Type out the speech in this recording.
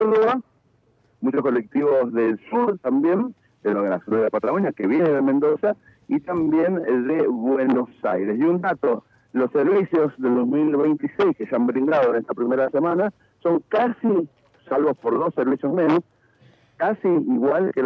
Córdoba, muchos colectivos del sur también, de la ciudad de Patagonia, que vienen de Mendoza, y también de Buenos Aires. Y un dato, los servicios del 2026 que se han brindado en esta primera semana son casi, salvo por 2 servicios menos, casi igual que